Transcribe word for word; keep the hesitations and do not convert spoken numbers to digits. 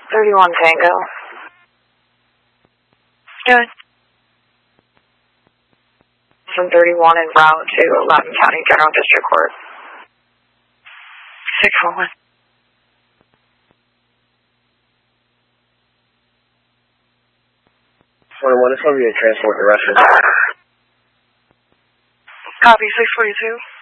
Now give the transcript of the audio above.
thirty-one Tango. Good. From thirty-one en route to Loudoun County General District Court. six four one. twenty-one, it's going to be a transport to Russia. Copy, six forty-two.